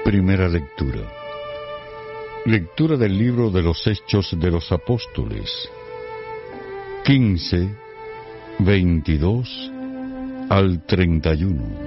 Primera lectura. Lectura del libro de los Hechos de los Apóstoles. 15, 22 al 31.